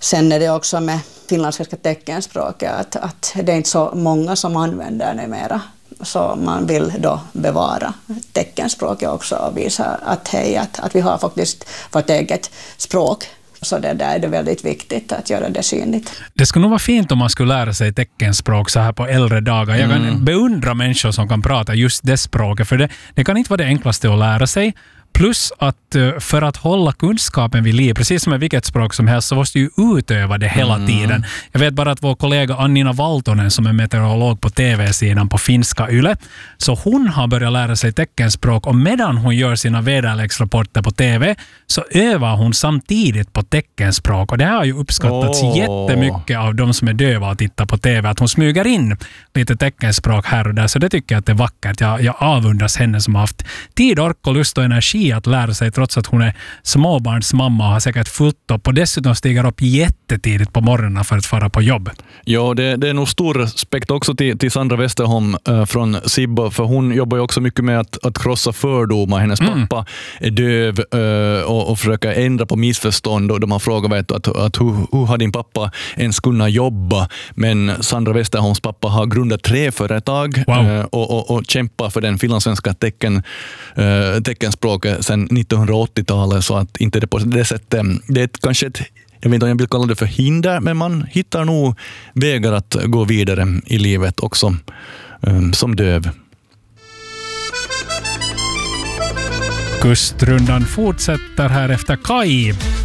Sen är det också med finlandssvenska teckenspråket att det är inte så många som använder det mera. Så man vill då bevara teckenspråket också och visa att vi har faktiskt vårt eget språk. Så det där är det väldigt viktigt att göra det synligt. Det skulle nog vara fint om man skulle lära sig teckenspråk så här på äldre dagar. Jag kan beundra människor som kan prata just det språket, för det kan inte vara det enklaste att lära sig. Plus att för att hålla kunskapen vid liv, precis som med vilket språk som helst, så måste ju utöva det hela tiden. Jag vet bara att vår kollega Annina Valtonen, som är meteorolog på TV-sidan på finska Yle, så hon har börjat lära sig teckenspråk, och medan hon gör sina väderleksrapporter på TV så övar hon samtidigt på teckenspråk. Och det har ju uppskattats jättemycket av de som är döva och tittar på TV, att hon smyger in lite teckenspråk här och där. Så det tycker jag att det är vackert. Jag avundas henne som har haft tid, ork och lust och energi att lära sig, trots att hon är småbarnsmamma och har säkert fullt upp och dessutom stiger upp jättetidigt på morgonen för att fara på jobb. Ja, det är nog stor respekt också till Sandra Westerholm från Sibbo, för hon jobbar ju också mycket med att krossa fördomar. Hennes pappa är döv och försöker ändra på missförstånd, och de har frågat att hur har din pappa ens kunnat jobba, men Sandra Westerholms pappa har grundat 3 företag och kämpar för den finlandssvenska teckenspråket sedan 1980-talet, så att inte det på det sättet, det är kanske jag vet inte om jag vill kalla det för hinder, men man hittar nog vägar att gå vidare i livet också som döv. Kustrundan fortsätter här efter Kai.